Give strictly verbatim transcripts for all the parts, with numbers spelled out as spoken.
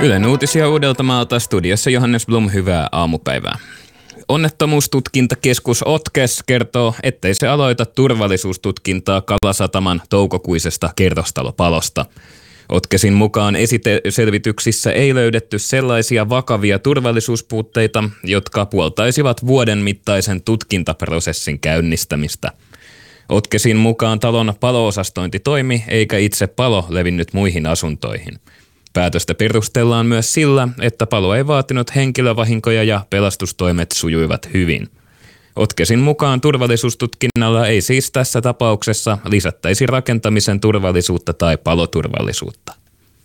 Ylen uutisia Uudeltamaalta, studiossa Johannes Blum, hyvää aamupäivää. Onnettomuustutkintakeskus Otkes kertoo, ettei se aloita turvallisuustutkintaa Kalasataman toukokuisesta kerrostalopalosta. Otkesin mukaan esiteselvityksissä ei löydetty sellaisia vakavia turvallisuuspuutteita, jotka puoltaisivat vuoden mittaisen tutkintaprosessin käynnistämistä. Otkesin mukaan talon palo-osastointi toimi, eikä itse palo levinnyt muihin asuntoihin. Päätöstä perustellaan myös sillä, että palo ei vaatinut henkilövahinkoja ja pelastustoimet sujuivat hyvin. Otkesin mukaan turvallisuustutkinnalla ei siis tässä tapauksessa lisättäisi rakentamisen turvallisuutta tai paloturvallisuutta.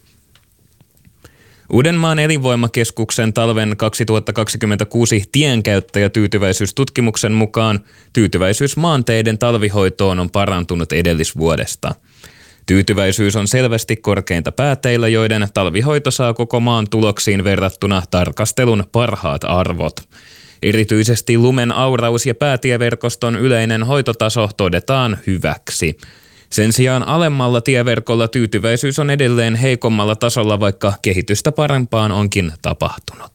Uudenmaan elinvoimakeskuksen talven kaksituhattakaksikymmentäkuusi tienkäyttäjätyytyväisyystutkimuksen mukaan tyytyväisyys maanteiden talvihoitoon on parantunut edellisvuodesta. Tyytyväisyys on selvästi korkeinta pääteillä, joiden talvihoito saa koko maan tuloksiin verrattuna tarkastelun parhaat arvot. Erityisesti lumen auraus- ja päätieverkoston yleinen hoitotaso todetaan hyväksi. Sen sijaan alemmalla tieverkolla tyytyväisyys on edelleen heikommalla tasolla, vaikka kehitystä parempaan onkin tapahtunut.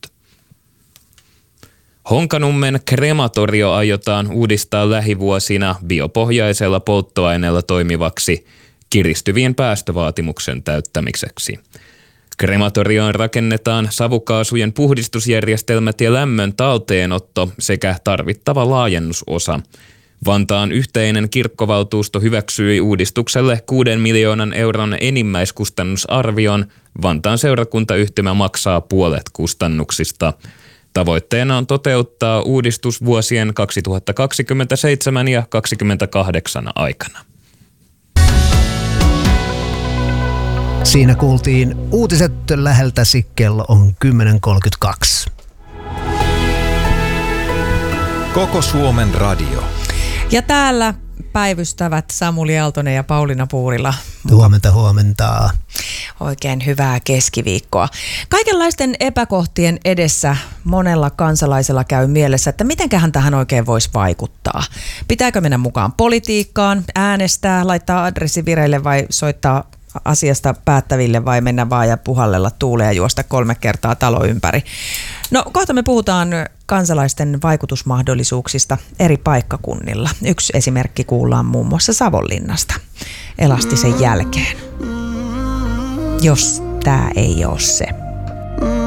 Honkanummen krematorio aiotaan uudistaa lähivuosina biopohjaisella polttoaineella toimivaksi kiristyvien päästövaatimuksen täyttämiseksi. Krematorioon rakennetaan savukaasujen puhdistusjärjestelmät ja lämmön talteenotto sekä tarvittava laajennusosa. Vantaan yhteinen kirkkovaltuusto hyväksyi uudistukselle kuuden miljoonan euron enimmäiskustannusarvion. Vantaan seurakuntayhtymä maksaa puolet kustannuksista. Tavoitteena on toteuttaa uudistus vuosien kaksituhattakaksikymmentäseitsemän ja kaksituhattakaksikymmentäkahdeksan aikana. Siinä kuultiin uutiset läheltäsi, kello on kymmenen kolmekymmentäkaksi. Koko Suomen radio. Ja täällä päivystävät Samuli Aaltonen ja Pauliina Puurila. Huomenta, huomenta. Oikein hyvää keskiviikkoa. Kaikenlaisten epäkohtien edessä monella kansalaisella käy mielessä, että mitenköhän tähän oikein voisi vaikuttaa. Pitääkö mennä mukaan politiikkaan, äänestää, laittaa adressi vireille vai soittaa asiasta päättäville vai mennä vaan ja puhallella tuuleen ja juosta kolme kertaa talo ympäri. No kohta me puhutaan kansalaisten vaikutusmahdollisuuksista eri paikkakunnilla. Yksi esimerkki kuullaan muun muassa Savonlinnasta elastisen jälkeen. Jos tämä ei ole se.